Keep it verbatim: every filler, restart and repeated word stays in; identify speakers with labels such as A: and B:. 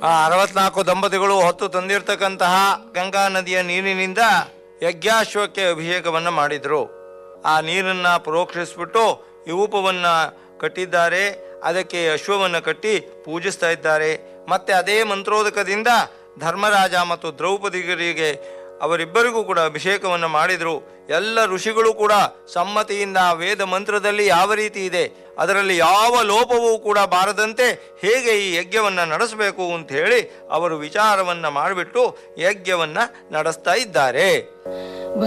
A: ಆ ಅರವತ್ನಾಲ್ಕು ದಂಪತಿಗಳು ಹೊತ್ತು ತಂದಿರತಕ್ಕಂತಹ ಗಂಗಾ ನದಿಯ ನೀರಿನಿಂದ ಯಜ್ಞಾಶ್ವಕ್ಕೆ ಅಭಿಷೇಕವನ್ನ ಮಾಡಿದ್ರು. ಆ ನೀರನ್ನ ಪ್ರೋಕ್ಷಿಸ್ಬಿಟ್ಟು ಯೂಪವನ್ನ ಕಟ್ಟಿದ್ದಾರೆ. ಅದಕ್ಕೆ ಅಶ್ವವನ್ನು ಕಟ್ಟಿ ಪೂಜಿಸ್ತಾ ಇದ್ದಾರೆ. ಮತ್ತೆ ಅದೇ ಮಂತ್ರೋದಕದಿಂದ ಧರ್ಮರಾಜ ಮತ್ತು ದ್ರೌಪದಿಗರಿಗೆ ಅವರಿಬ್ಬರಿಗೂ ಕೂಡ ಅಭಿಷೇಕವನ್ನು ಮಾಡಿದರು. ಎಲ್ಲ ಋಷಿಗಳು ಕೂಡ ಸಮ್ಮತಿಯಿಂದ ವೇದ ಮಂತ್ರದಲ್ಲಿ ಯಾವ ರೀತಿ ಇದೆ ಅದರಲ್ಲಿ ಯಾವ ಲೋಪವೂ ಕೂಡ ಬಾರದಂತೆ ಹೇಗೆ ಈ ಯಜ್ಞವನ್ನು ನಡೆಸಬೇಕು ಅಂತ ಹೇಳಿ ಅವರು ವಿಚಾರವನ್ನು ಮಾಡಿಬಿಟ್ಟು ಯಜ್ಞವನ್ನು ನಡೆಸ್ತಾ ಇದ್ದಾರೆ.